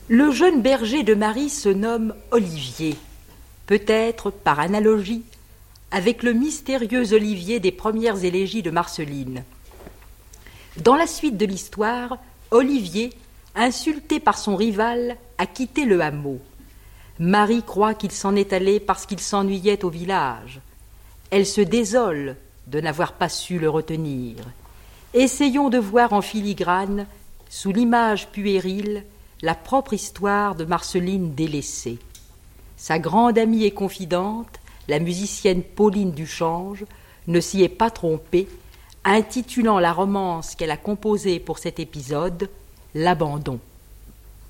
Le jeune berger de Marie se nomme Olivier, peut-être par analogie avec le mystérieux Olivier des premières élégies de Marceline. Dans la suite de l'histoire, Olivier, insulté par son rival, a quitté le hameau. Marie croit qu'il s'en est allé parce qu'il s'ennuyait au village. Elle se désole de n'avoir pas su le retenir. Essayons de voir en filigrane, sous l'image puérile, la propre histoire de Marceline délaissée. Sa grande amie et confidente, la musicienne Pauline Duchange, ne s'y est pas trompée, intitulant la romance qu'elle a composée pour cet épisode « L'abandon ».